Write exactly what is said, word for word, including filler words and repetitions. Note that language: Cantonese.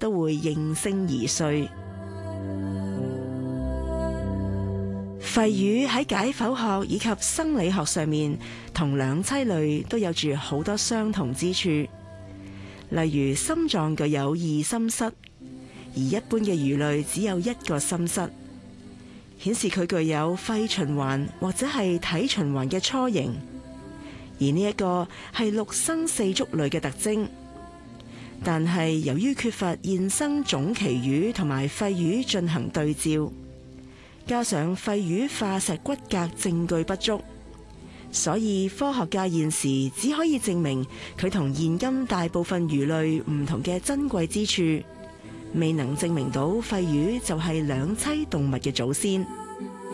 都會應聲而碎。肺魚喺解剖學以及生理學上面同兩棲類都有住好多相同之處，例如心臟具有二心室，而一般嘅魚類只有一個心室，顯示佢具有肺循環或者係體循環嘅雛形。而呢一個係陸生四足類嘅特徵，但係由於缺乏現生種鰭魚同埋肺魚進行對照，加上肺魚化石骨骼證據不足，所以科學家現時只可以證明佢同現今大部分魚類唔同嘅珍貴之處，未能證明到肺魚就係兩棲動物嘅祖先。